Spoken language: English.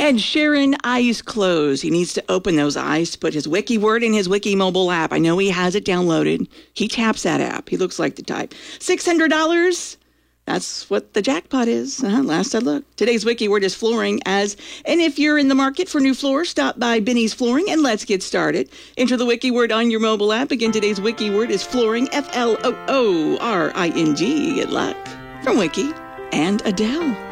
Ed Sheeran, eyes closed. He needs to open those eyes to put his wiki word in his wiki mobile app. I know he has it downloaded. He taps that app. He looks like the type. $600. That's what the jackpot is. Last I looked. Today's wiki word is flooring. And if you're in the market for new floors, stop by Benny's Flooring and let's get started. Enter the wiki word on your mobile app. Again, today's wiki word is flooring. Flooring. Good luck from Wiki and Adele.